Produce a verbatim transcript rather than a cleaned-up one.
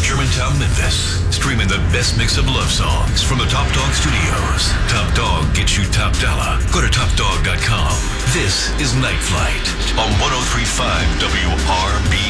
Germantown, Memphis. Streaming the best mix of love songs from the Top Dog Studios. Top Dog gets you top dollar. Go to top dog dot com. This is Night Flight on one oh three point five W R B.